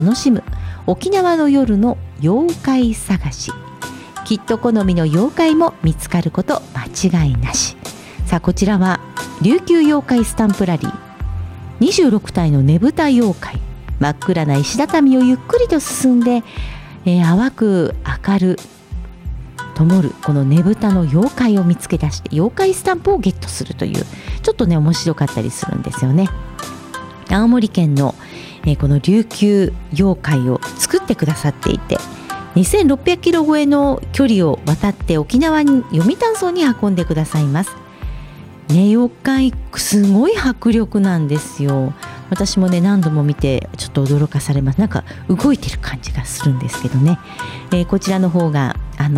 楽しむ沖縄の夜の妖怪探し。きっと好みの妖怪も見つかること間違いなし。さあこちらは琉球妖怪スタンプラリー。26体のねぶた妖怪、真っ暗な石畳をゆっくりと進んで、淡く明る灯るこのねぶたの妖怪を見つけ出して妖怪スタンプをゲットするという、ちょっとね面白かったりするんですよね。青森県の、この琉球妖怪を作ってくださっていて、2600キロ超えの距離を渡って沖縄に読谷村に運んでくださいますね。妖怪すごい迫力なんですよ。私もね何度も見てちょっと驚かされます。なんか動いてる感じがするんですけどね、こちらの方が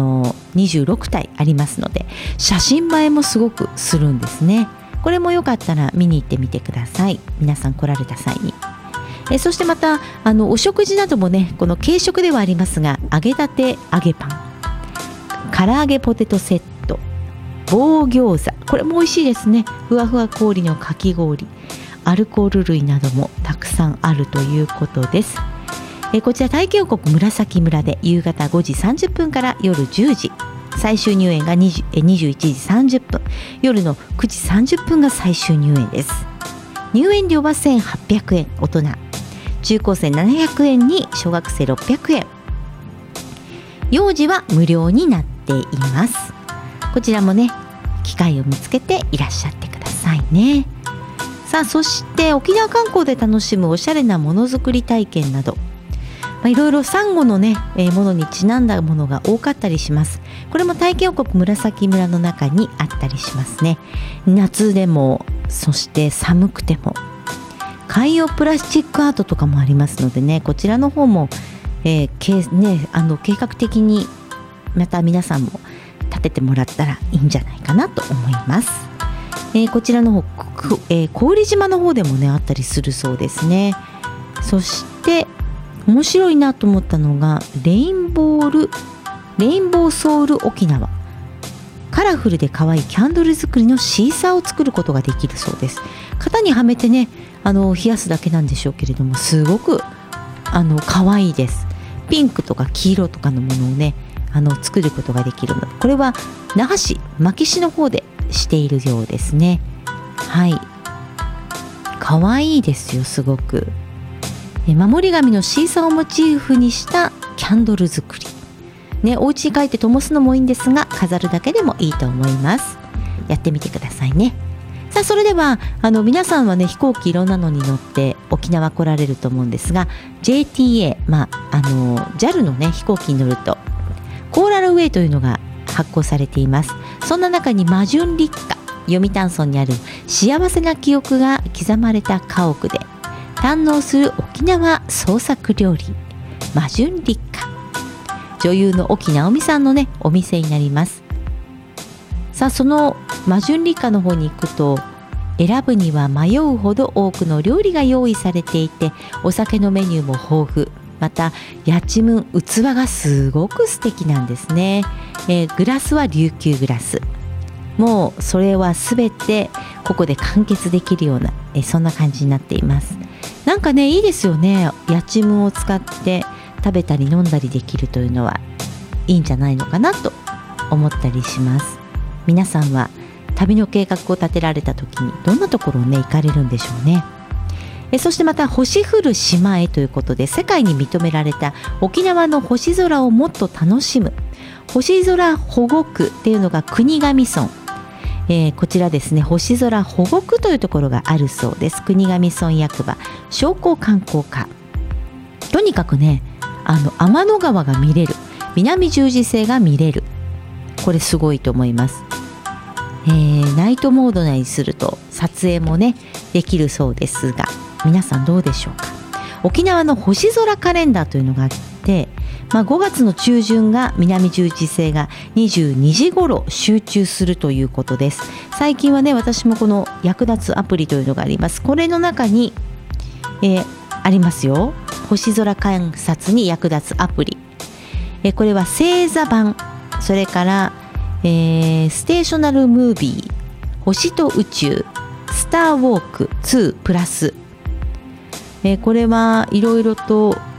26体ありますので、写真映えもすごくするんですね。これもよかったら見に行ってみてください。皆さん来られた際に。そしてまたお食事などもね、この軽食ではありますが、揚げたて揚げパン、唐揚げポテトセット、棒餃子、これも美味しいですね。ふわふわ氷のかき氷、アルコール類などもたくさんあるということです。こちら体験王国紫村で夕方5時30分から夜10時、最終入園が21時30分、夜の9時30分が最終入園です。入園料は1800円、大人中高生700円に小学生600円、幼児は無料になっています。こちらもね機会を見つけていらっしゃってくださいね。さあそして沖縄観光で楽しむおしゃれなものづくり体験など、いろいろサンゴのね、ものにちなんだものが多かったりします。これも体験王国紫村の中にあったりしますね。夏でもそして寒くても海洋プラスチックアートとかもありますのでね、こちらの方も、計画的にまた皆さんも立ててもらったらいいんじゃないかなと思います。こちらの方、郡島の方でもねあったりするそうですね。そして面白いなと思ったのがレインボーソウル沖縄、カラフルで可愛いキャンドル作りのシーサーを作ることができるそうです。型にはめてね冷やすだけなんでしょうけれども、すごく可愛いです。ピンクとか黄色とかのものをね作ることができるので、これは那覇市牧師の方でしているようですね。はい、可愛いですよ、すごく。守り神のシーサーをモチーフにしたキャンドル作りね、お家に帰って灯すのもいいんですが、飾るだけでもいいと思います。やってみてくださいね。さあそれでは皆さんはね飛行機いろんなのに乗って沖縄来られると思うんですが、 JTA、JAL のね飛行機に乗るとコーラルウェイというのが発行されています。そんな中にマジュン立花、読谷村にある幸せな記憶が刻まれた家屋で堪能する沖縄創作料理、マジュン立花、女優の沖直美さんのねお店になります。さあそのマジュン立花の方に行くと、選ぶには迷うほど多くの料理が用意されていて、お酒のメニューも豊富、またやちむん器がすごく素敵なんですね。グラスは琉球グラス、もうそれはすべてここで完結できるような、そんな感じになっています。なんかねいいですよね。やちむんを使って食べたり飲んだりできるというのはいいんじゃないのかなと思ったりします。皆さんは旅の計画を立てられた時にどんなところをね行かれるんでしょうね。そしてまた星降る島へということで、世界に認められた沖縄の星空をもっと楽しむ星空保護区っていうのが国頭村、こちらですね、星空保護区というところがあるそうです。国頭村役場商工観光課、とにかくね天の川が見れる、南十字星が見れる、これすごいと思います。ナイトモードにすると撮影もねできるそうですが、皆さんどうでしょうか。沖縄の星空カレンダーというのがあって、5月の中旬が南十字星が22時頃集中するということです。最近はね私もこの役立つアプリというのがあります。これの中に、ありますよ、星空観察に役立つアプリ。これは星座版、それからステーショナルムービー、星と宇宙、スターウォーク2プラス、これはいろいろと